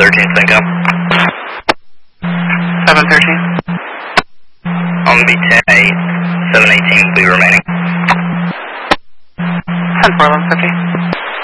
713, sync up. 713. On the 10-8, 718 will be remaining. 10-4, 1150.